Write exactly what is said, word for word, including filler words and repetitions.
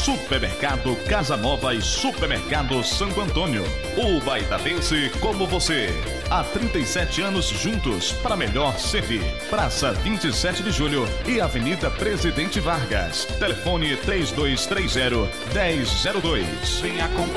Supermercado Casa Nova e Supermercado Santo Antônio. O baitadense como você. Há trinta e sete anos juntos para melhor servir. Praça vinte e sete de Julho e Avenida Presidente Vargas. Telefone três dois três zero, um zero zero dois. Venha comprar.